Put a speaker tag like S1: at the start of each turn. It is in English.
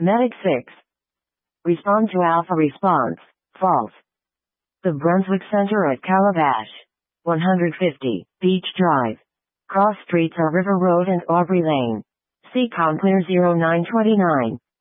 S1: Medic 6. Respond to Alpha response. False. The Brunswick Center at Calabash. 150, Beach Drive. Cross streets are River Road and Aubrey Lane. See Complear 0929.